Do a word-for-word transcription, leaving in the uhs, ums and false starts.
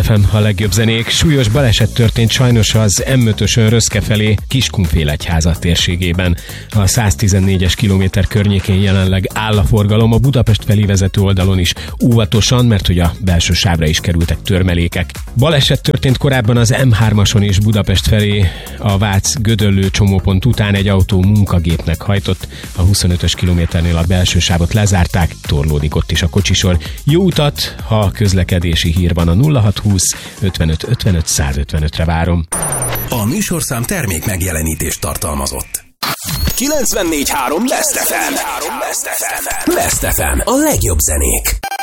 ef em, a legjobb zenék. Súlyos baleset történt sajnos az em ötösön Röszke felé Kiskunfélegyháza térségében. A száztizennégyes kilométer környékén jelenleg áll a forgalom, a Budapest felé vezető oldalon is óvatosan, mert hogy a belső sávra is kerültek törmelékek. Baleset történt korábban az em hármason is Budapest felé, a Vác-Gödöllő csomópont után egy autó munkagépnek hajtott, a huszonötös kilométernél a belső sávot lezárták, torlódik ott is a kocsisor. Jó utat, ha közlekedési hír van, a nulla hatszázhúsz ötvenöt ötvenöt százötvenötre várom. A műsorszám termék megjelenítést tartalmazott. kilencvennégy három Best ef em. Best ef em. A legjobb zenék.